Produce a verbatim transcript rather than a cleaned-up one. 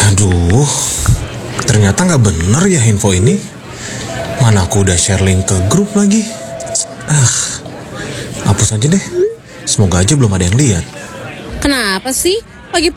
Aduh, ternyata nggak bener ya info ini. Mana aku udah share link ke grup lagi. Ah, hapus aja deh. Semoga aja belum ada yang lihat. Kenapa sih? Pagi